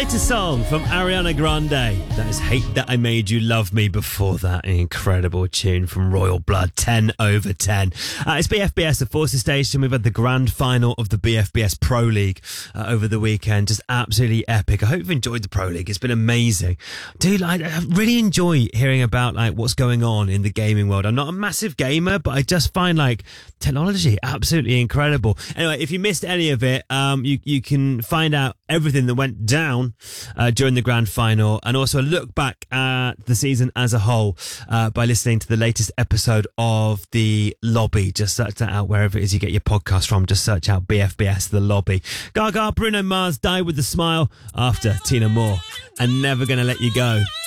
Latest song from Ariana Grande. That is Hate That I Made You Love Me. Before that, an incredible tune from Royal Blood, 10 over 10. It's BFBS, the Forces Station. We've had the grand final of the BFBS Pro League over the weekend. Just absolutely epic. I hope you've enjoyed the Pro League. It's been amazing. Dude, I really enjoy hearing about what's going on in the gaming world. I'm not a massive gamer, but I just find technology absolutely incredible. Anyway, if you missed any of it, you can find out everything that went down during the grand final, and also a look back at the season as a whole by listening to the latest episode of The Lobby. Just search that out wherever it is you get your podcast from. Just search out BFBS The Lobby. Gaga, Bruno Mars, Die With a Smile after Tina Moore and Never Gonna Let You Go.